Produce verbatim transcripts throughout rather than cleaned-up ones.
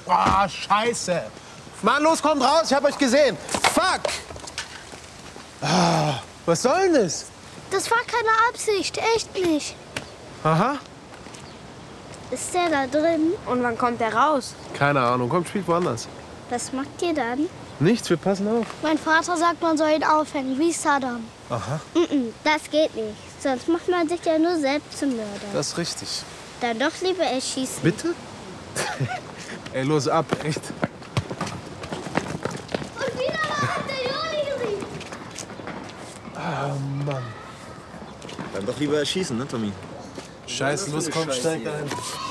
Oh, scheiße. Mann, los, kommt raus, ich hab euch gesehen. Fuck! Ah, was soll denn das? Das war keine Absicht, echt nicht. Aha. Ist der da drin? Und wann kommt der raus? Keine Ahnung, kommt, spielt woanders. Was macht ihr dann? Nichts, wir passen auf. Mein Vater sagt, man soll ihn aufhängen, wie Saddam. Aha. Mm-mm, das geht nicht. Sonst macht man sich ja nur selbst zum Mörder. Das ist richtig. Dann doch lieber erschießen. Bitte? Ey, los ab, echt. Und wieder was hat der Joni gesehen. Ah, Mann. Dann doch lieber erschießen, ne, Tommy? Scheiße, los, komm, steig ein.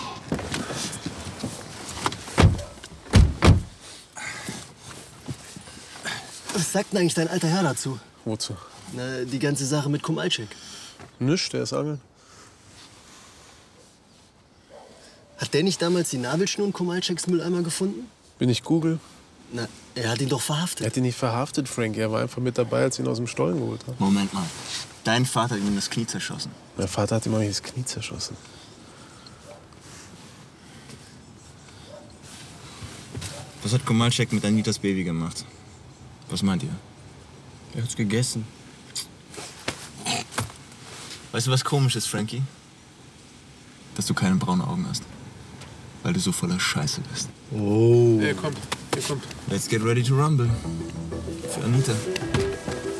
Was sagt denn eigentlich dein alter Herr dazu? Wozu? Na, die ganze Sache mit Kumalczyk. Nichts, der ist angeln. Hat der nicht damals die Nabelschnur in Kumalczyks Mülleimer gefunden? Bin ich Google? Na, er hat ihn doch Er verhaftet. hat ihn nicht verhaftet, Frank. Er war einfach mit dabei, als sie ihn aus dem Stollen geholt haben. Moment mal. Dein Vater hat ihm das Knie zerschossen. Mein Vater hat ihm auch nicht das Knie zerschossen. Was hat Kumalczyk mit Anitas Baby gemacht? Was meint ihr? Er hat's gegessen. Weißt du, was komisch ist, Frankie? Dass du keine braunen Augen hast. Weil du so voller Scheiße bist. Oh. Hier kommt, hier kommt. Let's get ready to rumble. Für Anita.